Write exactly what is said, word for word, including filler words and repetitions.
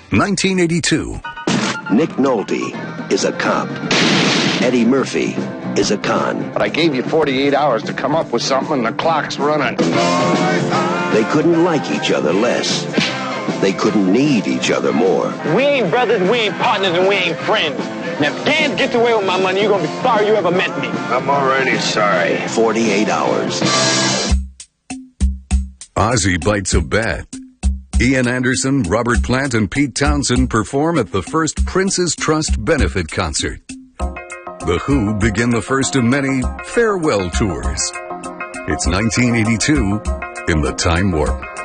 nineteen eighty-two. Nick Nolte is a cop. Eddie Murphy is a con. But I gave you forty-eight hours to come up with something, and the clock's running. They couldn't like each other less. They couldn't need each other more. We ain't brothers, we ain't partners, and we ain't friends. Now, if Gans gets away with my money, you're gonna be sorry you ever met me. I'm already sorry. forty-eight hours. Ozzy bites a bat. Ian Anderson, Robert Plant, and Pete Townsend perform at the first Prince's Trust benefit concert. The Who begin the first of many farewell tours. It's nineteen eighty-two in the Time Warp.